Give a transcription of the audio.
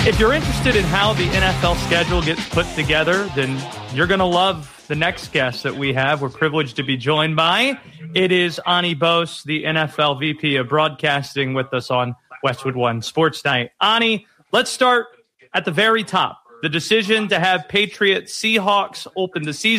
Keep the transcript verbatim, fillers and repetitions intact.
If you're interested in how the N F L schedule gets put together, then you're going to love the next guest that we have. We're privileged to be joined by. It is Ani Bose, the N F L V P of Broadcasting, with us on Westwood One Sports Night. Ani, let's start at the very top. The decision to have Patriots Seahawks open the season.